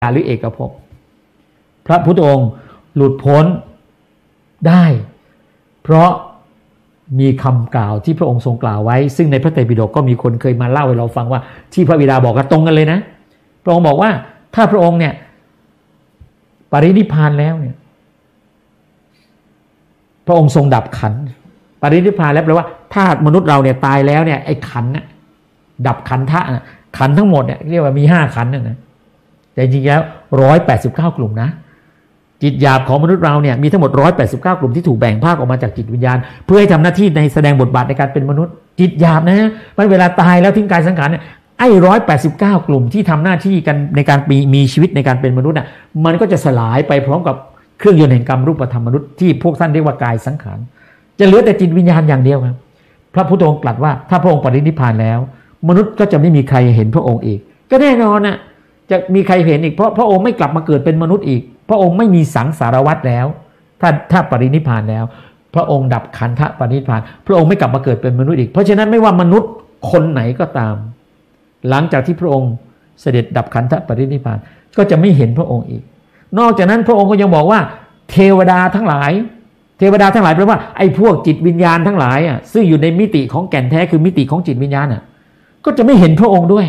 หรือเอกภพพระพุทธองค์หลุดพ้นได้เพราะมีคำกล่าวที่พระองค์ทรงกล่าวไว้ซึ่งในพระไตรปิฎกก็มีคนเคยมาเล่าให้เราฟังว่าที่พระบิดาบอกกันตรงกันเลยนะพระองค์บอกว่าถ้าพระองค์เนี่ยปรินิพพานแล้วเนี่ยพระองค์ทรงดับขันธ์ปรินิพพานแล้วแปลว่าถ้ามนุษย์เราเนี่ยตายแล้วเนี่ยไอ้ขันธ์น่ะดับขันธะขันธ์ทั้งหมดเนี่ยเรียกว่ามี5ขันธ์นะแต่จริงๆแล้ว189กลุ่มนะจิตหยาบของมนุษย์เราเนี่ยมีทั้งหมด189กลุ่มที่ถูกแบ่งภาคออกมาจากจิตวิญญาณเพื่อให้ทำหน้าที่ในแสดงบทบาทในการเป็นมนุษย์จิตหยาบนะมันเวลาตายแล้วทิ้งกายสังขารเนี่ยไอ้189กลุ่มที่ทำหน้าที่กันในการมีชีวิตในการเป็นมนุษย์น่ะมันก็จะสลายไปพร้อมกับเครื่องยนต์แห่งกรรมรูปธรรมมนุษย์ที่พวกท่านเรียกว่ากายสังขารจะเหลือแต่จิตวิญญาณอย่างเดียวครับพระพุทธองค์ตรัสว่าถ้าพระองค์ปรินิพพานแล้วมนุษย์ก็จะไม่มีใครเห็นพระองค์อีกก็แน่นอนน่ะจะมีใครเห็นอีกเพราะพระองค์ไม่กลับมาเกิดเป็นมนุษย์อีกพระองค์ไม่มีสังสารวัฏแล้วถ้าปรินิพพานแล้วพระองค์ดับขันธะปรินิพพานพระองค์ไม่กลับมาเกิดเป็นมนุษย์อีกเพราะฉะนั้นไม่ว่ามนุษย์คนไหนก็ตามหลังจากที่พระองค์เสด็จดับขันธะปรินิพพานก็จะไม่เห็นพระองค์อีกนอกจากนั้นพระองค์ก็ยังบอกว่าเทวดาทั้งหลายแปลว่าไอ้พวกจิตวิญญาณทั้งหลายอ่ะซึ่งอยู่ในมิติของแก่นแท้คือมิติของจิตวิญญาณอ่ะก็จะไม่เห็นพระองค์ด้วย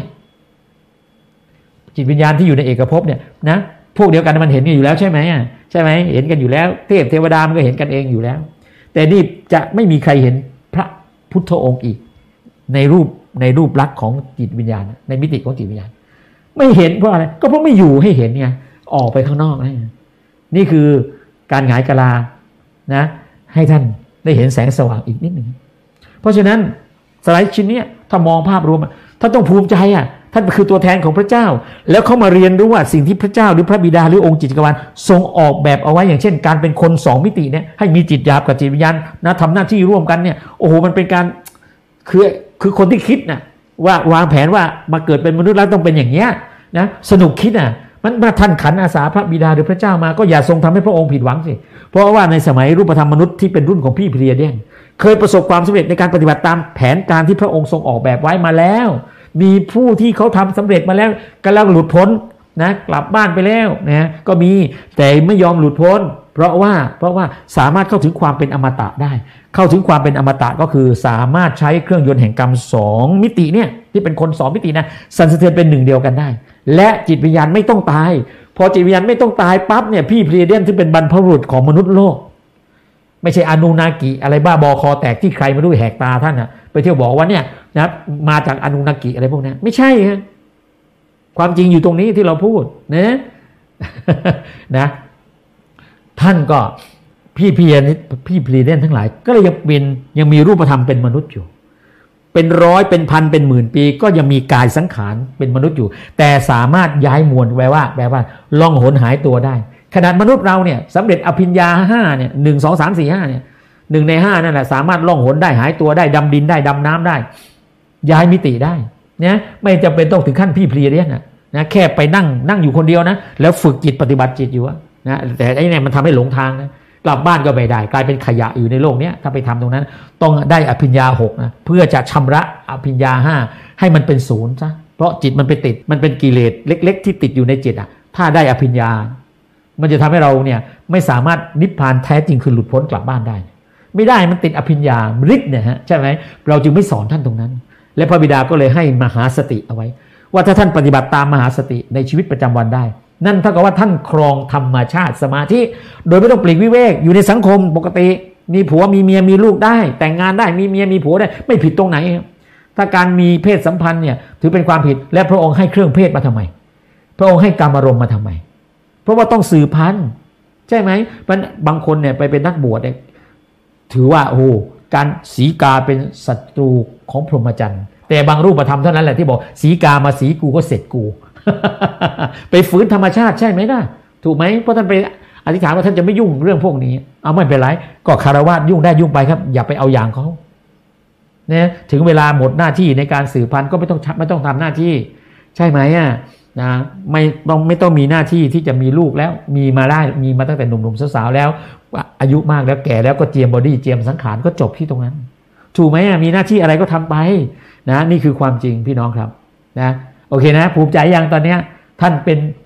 จิตวิญญาณที่อยู่ในเอกภพเนี่ยนะพวกเดียวกันมันเห็นกันอยู่แล้วใช่ไหมอ่ะใช่ไหมเห็นกันอยู่แล้วเทพเทวดามันก็เห็นกันเองอยู่แล้วแต่นี่จะไม่มีใครเห็นพระพุทธองค์อีกในรูปลักษณ์ของจิตวิญญาณในมิติของจิตวิญญาณไม่เห็นเพราะอะไรก็เพราะไม่อยู่ให้เห็นไงออกไปข้างนอกนี่คือการหงายกะลานะให้ท่านได้เห็นแสงสว่างอีกนิดหนึ่งเพราะฉะนั้นสไลด์ชิ้นนี้ถ้ามองภาพรวมท่านต้องภูมิใจอ่ะท่านคือตัวแทนของพระเจ้าแล้วเขามาเรียนรู้ว่าสิ่งที่พระเจ้าหรือพระบิดาหรือองค์จิตจักรวาลทรงออกแบบเอาไว้อย่างเช่นการเป็นคน2มิติเนี่ยให้มีจิตหยาบกับจิตวิญญาณนะทำหน้าที่ร่วมกันเนี่ยโอ้โหมันเป็นการคือคนที่คิดนะว่าวางแผนว่ามาเกิดเป็นมนุษย์แล้วต้องเป็นอย่างเงี้ยนะสนุกคิดอ่ะมันมาท่านขันอาสาพระบิดาหรือพระเจ้ามาก็อย่าทรงทำให้พระองค์ผิดหวังสิเพราะว่าในสมัยรูปธรรมมนุษย์ที่เป็นรุ่นของพี่เพลียเดียนเคยประสบความสำเร็จในการปฏิบัติตามแผนการที่พระองค์ทรงออกแบบไว้มาแล้วมีผู้ที่เขาทำสำเร็จมาแล้วกำลังหลุดพ้นนะกลับบ้านไปแล้วนะก็มีแต่ไม่ยอมหลุดพ้นเพราะว่าสามารถเข้าถึงความเป็นอมตะได้เข้าถึงความเป็นอมตะก็คือสามารถใช้เครื่องยนต์แห่งกรรม2มิติเนี่ยที่เป็นคน2มิตินะสั่นสะเทือนเป็นหนึ่งเดียวกันได้และจิตวิญญาณไม่ต้องตายพอจิตวิญญาณไม่ต้องตายปั๊บเนี่ยพี่เพลียเดียนที่เป็นบรรพบุรุษของมนุษย์โลกไม่ใช่อนูนากิอะไรบ้าบอคอแตกที่ใครไม่รู้แหกตาท่านนะไปเที่ยวบอกว่าเนี่ยนะมาจากอนูนากิอะไรพวกนี้ไม่ใช่ฮะความจริงอยู่ตรงนี้ที่เราพูดนะนะท่านก็พี่เพลียเดียนทั้งหลายก็เลยยังมีรูปธรรมเป็นมนุษย์อยู่เป็นร้อยเป็นพันเป็นหมื่นปีก็ยังมีกายสังขารเป็นมนุษย์อยู่แต่สามารถย้ายมวลแปลว่าล่องหนหายตัวได้ขนาดมนุษย์เราเนี่ยสำเร็จอภิญญา5เนี่ย1 2 3 4 5เนี่ย1ใน5นั่นแหละสามารถล่องหนได้หายตัวได้ดำดินได้ดำน้ำได้ย้ายมิติได้เนี่ยไม่จำเป็นต้องถึงขั้นพี่เพลียเดียนนะแค่ไปนั่งอยู่คนเดียวนะแล้วฝึกจิตปฏิบัติจิตอยู่นะแต่ไอ้เนี่ยมันทำให้หลงทางนะกลับบ้านก็ไม่ได้กลายเป็นขยะอยู่ในโลกนี้ถ้าไปทำตรงนั้นต้องได้อภิญญา6นะเพื่อจะชำระอภิญญา5ให้มันเป็นศูนย์ซะเพราะจิตมันไปติดมันเป็นกิเลสเล็กๆที่ติดอยู่ในจิตถ้าได้อภิญญามันจะทำให้เราเนี่ยไม่สามารถนิพพานแท้จริงคือหลุดพ้นกลับบ้านได้ไม่ได้มันติดอภิญญาฤทธิ์เนี่ยฮะใช่ไหมเราจึงไม่สอนท่านตรงนั้นและพระบิดาก็เลยให้มหาสติเอาไว้ว่าถ้าท่านปฏิบัติตามมหาสติในชีวิตประจำวันได้นั่นเท่ากับว่าท่านครองธรรมชาติสมาธิโดยไม่ต้องปลีกวิเวกอยู่ในสังคมปกติมีผัวมีเมียมีลูกได้แต่งงานได้มีเมียมีผัวได้ไม่ผิดตรงไหนถ้าการมีเพศสัมพันธ์เนี่ยถือเป็นความผิดและพระองค์ให้เครื่องเพศมาทำไมพระองค์ให้กามารมณ์มาทำไมเพราะว่าต้องสืบพันธุ์ใช่ไหมบางคนเนี่ยไปเป็นนักบวชเนี่ยถือว่าโอ้การสีกาเป็นศัตรูของพรหมจรรย์แต่บางรูปธรรมเท่านั้นแหละที่บอกสีกามาสีกูก็เสร็จกู ไปฝืนธรรมชาติใช่ไหมล่ะถูกไหมเพราะท่านไปอธิษฐานว่าท่านจะไม่ยุ่งเรื่องพวกนี้เอาไม่เป็นไรก็คารวะยุ่งได้ยุ่งไปครับอย่าไปเอาอย่างเขาเนี่ยถึงเวลาหมดหน้าที่ในการสืบพันธุ์ก็ไม่ต้องทำหน้าที่ใช่ไหมนะไม่ต้องมีหน้าที่ที่จะมีลูกแล้วมีมาได้มีมาตั้งแต่หนุ่มๆสาวๆแล้วอายุมากแล้วแก่แล้วก็เจียมบอดี้เจียมสังขารก็จบที่ตรงนั้นถูกไหมมีหน้าที่อะไรก็ทำไปนะนี่คือความจริงพี่น้องครับนะโอเคนะภูมิใจยังตอนเนี้ยท่านเป็น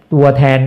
ตัวแทน